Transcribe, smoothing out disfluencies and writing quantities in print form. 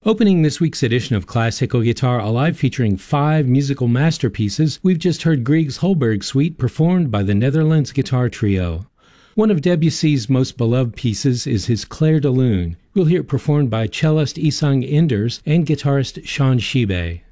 Opening this week's edition of Classical Guitar Alive featuring 5 musical masterpieces, we've just heard Grieg's Holberg Suite performed by the Netherlands Guitar Trio. One of Debussy's most beloved pieces is his Clair de Lune. We'll hear it performed by cellist Isang Enders and guitarist Sean Shibe.